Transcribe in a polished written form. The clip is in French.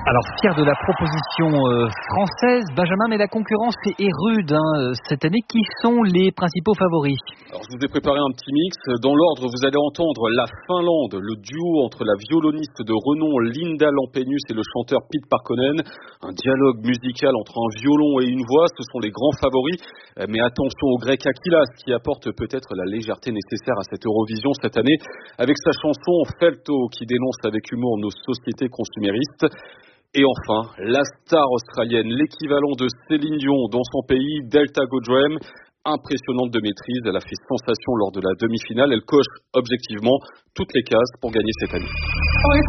Alors, fier de la proposition française, Benjamin, mais la concurrence est rude cette année. Qui sont les principaux favoris? Alors, je vous ai préparé un petit mix. Dans l'ordre, vous allez entendre la Finlande, le duo entre la violoniste de renom Linda Lampenius et le chanteur Pete Parkkonen. Un dialogue musical entre un violon et une voix, ce sont les grands favoris. Mais attention au grec Akilas, qui apporte peut-être la légèreté nécessaire à cette Eurovision cette année, avec sa chanson Felto, qui dénonce avec humour nos sociétés consuméristes. Et enfin, la star australienne, l'équivalent de Céline Dion dans son pays, Delta Goldrem, impressionnante de maîtrise, elle a fait sensation lors de la demi-finale, elle coche objectivement toutes les cases pour gagner cette année.